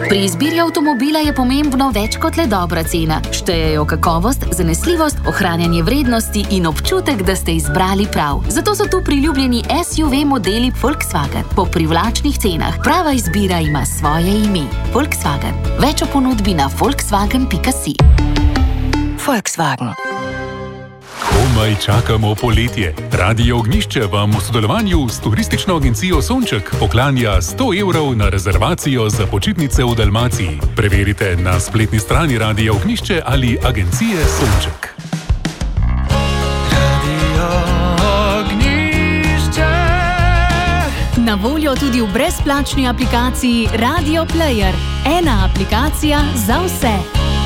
Pri izbiri avtomobila je pomembno več kot le dobra cena. Štejejo kakovost, zanesljivost, ohranjanje vrednosti in občutek, da ste izbrali prav. Zato so tu priljubljeni SUV modeli Volkswagen po privlačnih cenah. Prava izbira ima svoje ime. Volkswagen. Več o ponudbi na volkswagen.si. Volkswagen. Komaj čakamo poletje. Radio Ognjišče vam v sodelovanju s turistično agencijo Sonček poklanja 100 € na rezervacijo za počitnice v Dalmaciji. Preverite na spletni strani Radia Ognjišče ali agencije Sonček. Radio Ognjišče. Na voljo tudi v brezplačni aplikaciji Radio Player. Ena aplikacija za vse.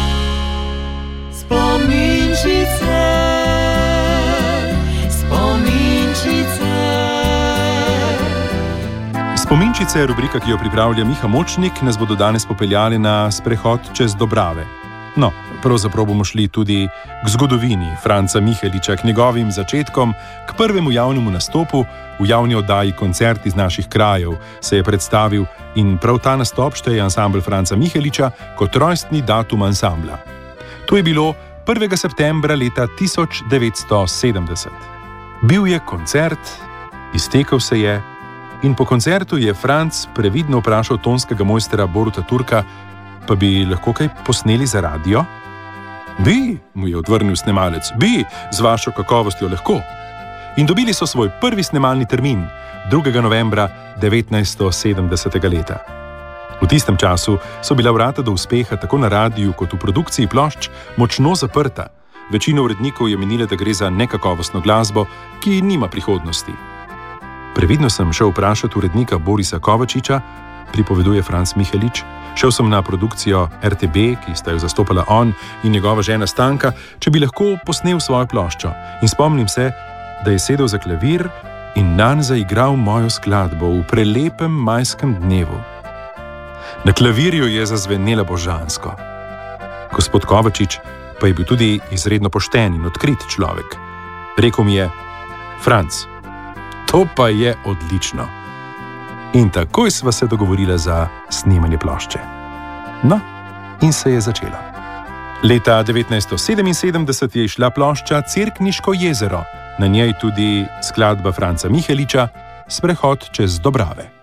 Spominčice, rubrika, ki jo pripravlja Miha Močnik, nas bodo danes popeljali na sprehod čez Dobrave. No, pravzaprav bomo šli tudi k zgodovini Franca Miheliča, k njegovim začetkom, k prvemu javnemu nastopu v javni oddaji Koncert iz naših krajev se je predstavil in prav ta nastop šteje ansambel Franca Miheliča kot rojstni datum ansambla. To je bilo 1. septembra leta 1970. Bil je koncert, iztekel se je in po koncertu je Franc previdno vprašal tonskega mojstra Boruta Turka, pa bi lahko kaj posneli za radio? Bi, mu je odvrnil snemalec, bi, z vašo kakovostjo lahko. In dobili so svoj prvi snemalni termin, 2. novembra 1970. leta. V tistem času so bila vrata do uspeha tako na radiju kot v produkciji plošč močno zaprta. Večina urednikov je menila, da gre za nekakovostno glasbo, ki nima prihodnosti. Previdno sem šel vprašati urednika Borisa Kovačiča, pripoveduje Franc Mihelič. Šel sem na produkcijo RTB, ki sta jo zastopala on in njegova žena Stanka, če bi lahko posnel svojo ploščo. In spomnim se, da je sedel za klavir in nanj zaigral mojo skladbo v prelepem majskem dnevu. Na klavirju je zazvenela božansko. Gospod Kovačič pa je bil tudi izredno pošten in odkrit človek. Rekel mi je, Franc, to pa je odlično. In takoj sva se dogovorila za snemanje plošče. No, in se je začela. Leta 1977 je išla plošča Cerkniško jezero, na njej tudi skladba Franca Miheliča Sprehod čez Dobrave.